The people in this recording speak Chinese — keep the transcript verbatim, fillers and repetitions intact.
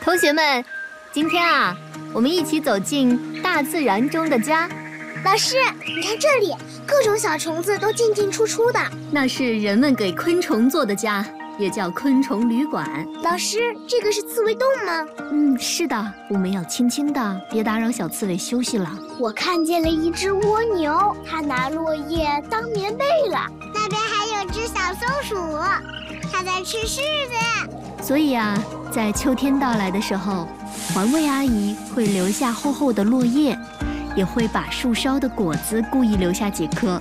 同学们，今天啊，我们一起走进大自然中的家。 老师，你看这里，各种小虫子都进进出出的。 那是人们给昆虫做的家，也叫昆虫旅馆。 老师，这个是刺猬洞吗？ 嗯，是的，我们要轻轻的，别打扰小刺猬休息了。 我看见了一只蜗牛，它拿落叶当棉被了。 那边还有只小松鼠，它在吃柿子。 所以啊，在秋天到来的时候，环卫阿姨会留下厚厚的落叶，也会把树梢的果子故意留下几颗。